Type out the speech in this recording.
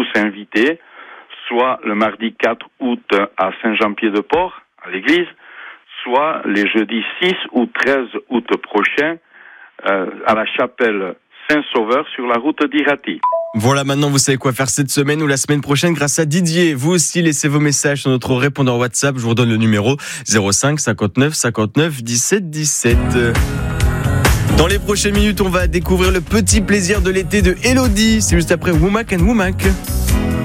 invités, soit le mardi 4 août à Saint-Jean-Pied-de-Port, à l'église, soit les jeudis 6 ou 13 août prochains à la chapelle Saint-Sauveur sur la route d'Irati. Voilà, maintenant vous savez quoi faire cette semaine ou la semaine prochaine grâce à Didier. Vous aussi, laissez vos messages sur notre répondeur WhatsApp. Je vous redonne le numéro 05 59 59 17 17. Dans les prochaines minutes, on va découvrir le petit plaisir de l'été de Elodie. C'est juste après Womack and Womack.